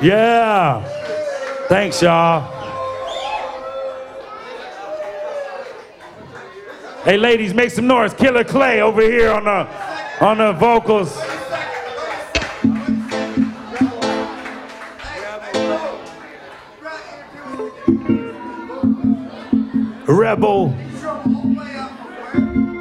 Yeah. Thanks, y'all. Hey, ladies, make some noise. Killer Clay over here on the vocals. Rebel.